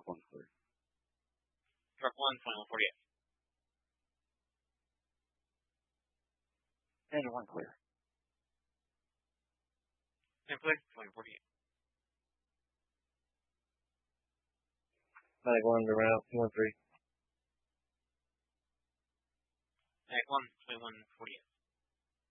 1 clear. Truck 1, 2148. And 1 clear. Same clear, 2048. Medic 1 to round 213. Medic 1, 2148.